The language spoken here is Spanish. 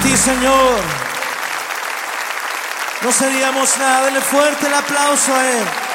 ti, Señor. No seríamos nada. Dale fuerte el aplauso a Él.